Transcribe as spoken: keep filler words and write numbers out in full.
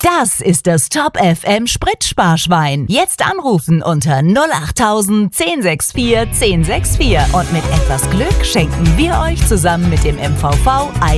Das ist das Top F M Spritsparschwein. Jetzt anrufen unter null achttausend, zehn sechs vier, zehn sechs vier und mit etwas Glück schenken wir euch zusammen mit dem M V V ein